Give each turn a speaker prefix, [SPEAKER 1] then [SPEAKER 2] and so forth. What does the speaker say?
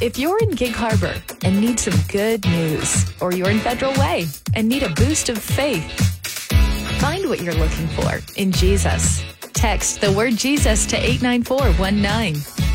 [SPEAKER 1] If you're in Gig Harbor and need some good news, or you're in Federal Way and need a boost of faith, find what you're looking for in Jesus. Text the word Jesus to 89419.